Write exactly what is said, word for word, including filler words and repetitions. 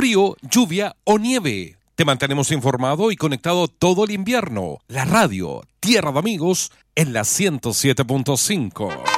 frío, lluvia o nieve. Te mantenemos informado y conectado todo el invierno. La radio Tierra de Amigos en la ciento siete punto cinco.